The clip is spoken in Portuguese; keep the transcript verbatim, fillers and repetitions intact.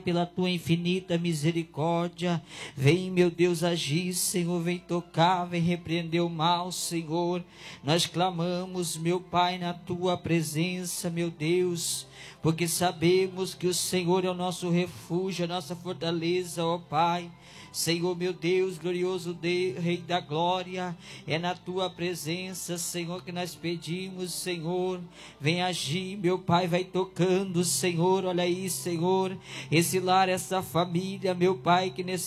pela tua infinita misericórdia, vem, meu Deus, agir, Senhor, vem tocar, vem repreender o mal, Senhor. Nós clamamos, meu Pai, na tua presença, meu Deus, porque sabemos que o Senhor é o nosso refúgio, a nossa fortaleza, ó Pai. Senhor, meu Deus, glorioso Deus, Rei da glória, é na tua presença, Senhor, que nós pedimos, Senhor, vem agir, meu Pai, vai tocando, Senhor, olha aí, Senhor, esse lar, essa família, meu Pai, que nesse